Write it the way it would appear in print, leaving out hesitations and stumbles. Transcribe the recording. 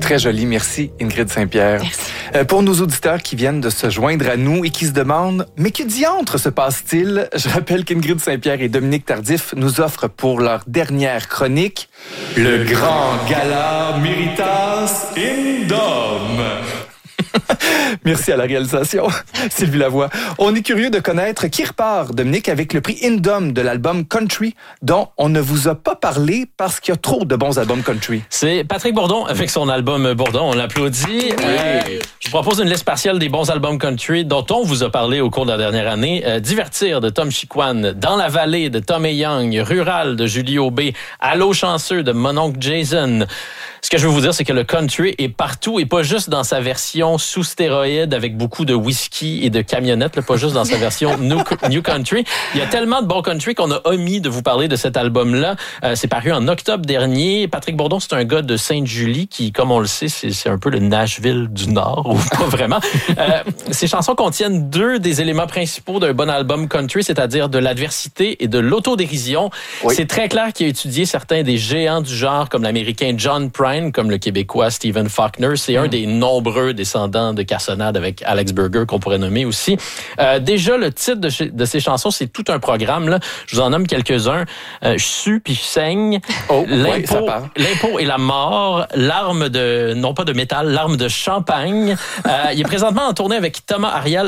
Très joli. Merci, Ingrid Saint-Pierre. Merci. Pour nos auditeurs qui viennent de se joindre à nous et qui se demandent « Mais que diantre se passe-t-il? » Je rappelle qu'Ingrid Saint-Pierre et Dominique Tardif nous offrent pour leur dernière chronique le grand gala Méritas Indom. Merci à la réalisation, Sylvie Lavoie. On est curieux de connaître qui repart, Dominique, avec le prix Indom de l'album Country, dont on ne vous a pas parlé parce qu'il y a trop de bons albums country. C'est Patrick Bourdon avec son album Bourdon. On l'applaudit. Oui. Je propose une liste partielle des bons albums country dont on vous a parlé au cours de la dernière année. Divertir de Tom Chiquan, Dans la vallée de Tom et Young, Rural de Julie Aubé, Allô chanceux de mon oncle Jason. Ce que je veux vous dire, c'est que le country est partout et pas juste dans sa version sous stéroïde avec beaucoup de whisky et de camionnettes, là, pas juste dans sa version New Country. Il y a tellement de bons country qu'on a omis de vous parler de cet album-là. C'est paru en octobre dernier. Patrick Bourdon, c'est un gars de Sainte-Julie qui, comme on le sait, c'est un peu le Nashville du Nord, ou pas vraiment. Ces chansons contiennent deux des éléments principaux d'un bon album country, c'est-à-dire de l'adversité et de l'autodérision. Oui. C'est très clair qu'il a étudié certains des géants du genre, comme l'Américain John Prine, comme le Québécois Stephen Faulkner. C'est un des nombreux descendants de Cassonade avec Alex Burger qu'on pourrait nommer aussi. Déjà, le titre de ces chansons, c'est tout un programme. Là. Je vous en nomme quelques-uns. Je sue puis je saigne. Oh, L'impôt et la mort. L'arme de, non pas de métal, l'arme de champagne. Il est présentement en tournée avec Thomas Ariel